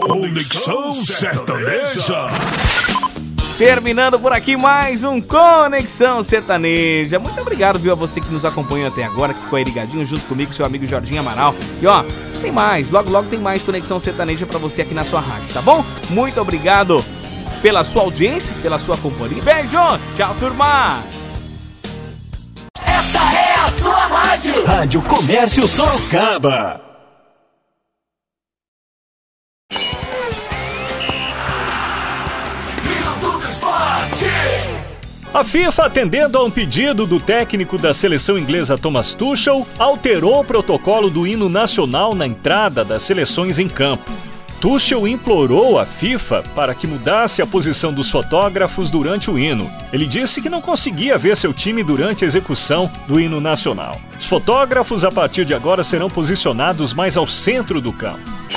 Conexão Sertaneja. Terminando por aqui mais um Conexão Sertaneja. Muito obrigado, viu, a você que nos acompanhou até agora, que ficou aí ligadinho junto comigo, seu amigo Jorginho Amaral. E ó, tem mais, logo tem mais Conexão Sertaneja pra você aqui na sua rádio, tá bom? Muito obrigado pela sua audiência, pela sua companhia. Beijo, tchau, turma! Esta é a sua rádio. Rádio Comércio Sorocaba. A FIFA, atendendo a um pedido do técnico da seleção inglesa Thomas Tuchel, alterou o protocolo do hino nacional na entrada das seleções em campo. Tuchel implorou à FIFA para que mudasse a posição dos fotógrafos durante o hino. Ele disse que não conseguia ver seu time durante a execução do hino nacional. Os fotógrafos, a partir de agora, serão posicionados mais ao centro do campo.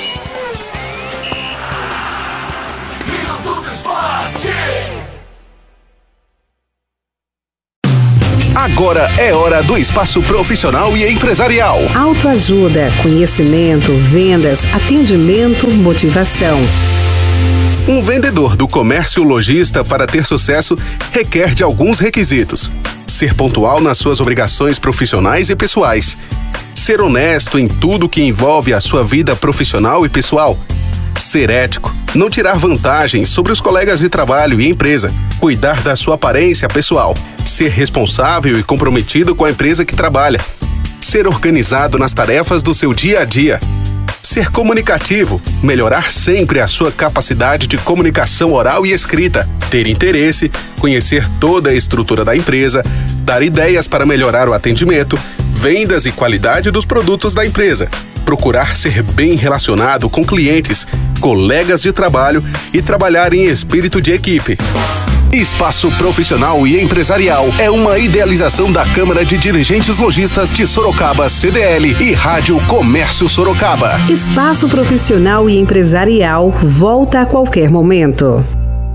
Agora é hora do espaço profissional e empresarial. Autoajuda, conhecimento, vendas, atendimento, motivação. Um vendedor do comércio lojista, para ter sucesso, requer de alguns requisitos: ser pontual nas suas obrigações profissionais e pessoais, ser honesto em tudo que envolve a sua vida profissional e pessoal, ser ético, não tirar vantagem sobre os colegas de trabalho e empresa, cuidar da sua aparência pessoal, ser responsável e comprometido com a empresa que trabalha, ser organizado nas tarefas do seu dia a dia, ser comunicativo, melhorar sempre a sua capacidade de comunicação oral e escrita, ter interesse, conhecer toda a estrutura da empresa, dar ideias para melhorar o atendimento, vendas e qualidade dos produtos da empresa, procurar ser bem relacionado com clientes, colegas de trabalho e trabalhar em espírito de equipe. Espaço Profissional e Empresarial é uma idealização da Câmara de Dirigentes Lojistas de Sorocaba, CDL, e Rádio Comércio Sorocaba. Espaço Profissional e Empresarial volta a qualquer momento.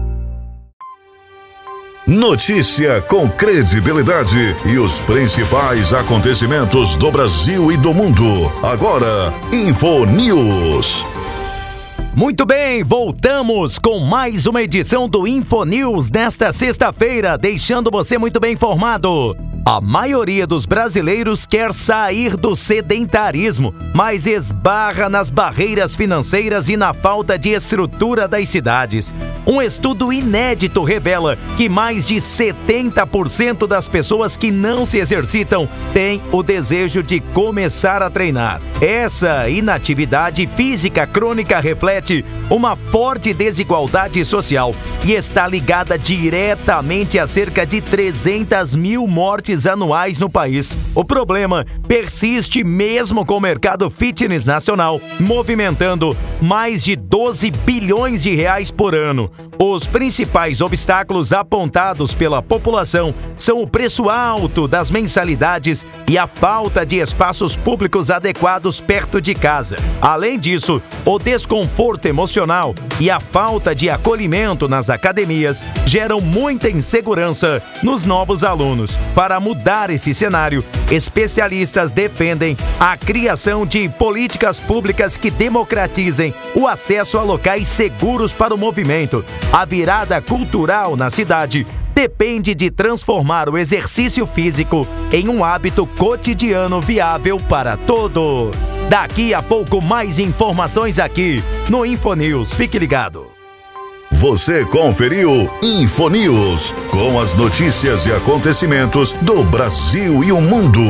Notícia com credibilidade e os principais acontecimentos do Brasil e do mundo. Agora, InfoNews. Muito bem, voltamos com mais uma edição do InfoNews nesta sexta-feira, deixando você muito bem informado. A maioria dos brasileiros quer sair do sedentarismo, mas esbarra nas barreiras financeiras e na falta de estrutura das cidades. Um estudo inédito revela que mais de 70% das pessoas que não se exercitam têm o desejo de começar a treinar. Essa inatividade física crônica reflete uma forte desigualdade social e está ligada diretamente a cerca de 300 mil mortes anuais no país. O problema persiste mesmo com o mercado fitness nacional, movimentando mais de 12 bilhões de reais por ano. Os principais obstáculos apontados pela população são o preço alto das mensalidades e a falta de espaços públicos adequados perto de casa. Além disso, o desconforto emocional e a falta de acolhimento nas academias geram muita insegurança nos novos alunos. Para mudar esse cenário, especialistas defendem a criação de políticas públicas que democratizem o acesso a locais seguros para o movimento. A virada cultural na cidade depende de transformar o exercício físico em um hábito cotidiano viável para todos. Daqui a pouco, mais informações aqui no InfoNews. Fique ligado. Você conferiu InfoNews, com as notícias e acontecimentos do Brasil e o mundo.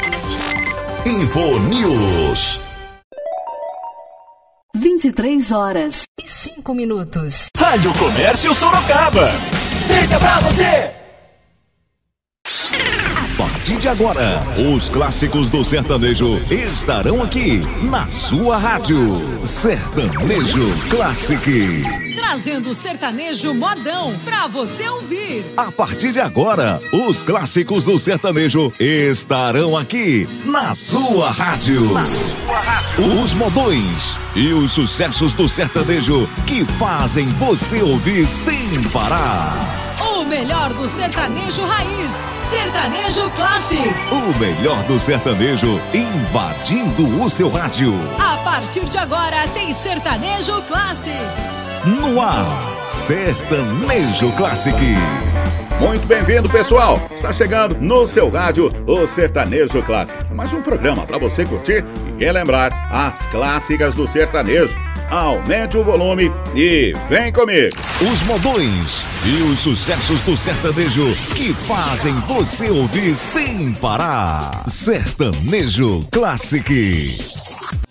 InfoNews. 23h05. Rádio Comércio Sorocaba. Fica pra você! A partir de agora, os clássicos do sertanejo estarão aqui na sua rádio. Sertanejo Classic. Trazendo o sertanejo modão pra você ouvir. A partir de agora, os clássicos do sertanejo estarão aqui na sua rádio. Os modões e os sucessos do sertanejo que fazem você ouvir sem parar. O melhor do sertanejo raiz, Sertanejo Classic. O melhor do sertanejo invadindo o seu rádio. A partir de agora tem Sertanejo Classic. No ar, Sertanejo Classic. Muito bem-vindo, pessoal! Está chegando no seu rádio o Sertanejo Classic. Mais um programa para você curtir e relembrar as clássicas do sertanejo. Aumente o volume e vem comigo! Os modões e os sucessos do sertanejo que fazem você ouvir sem parar. Sertanejo Classic.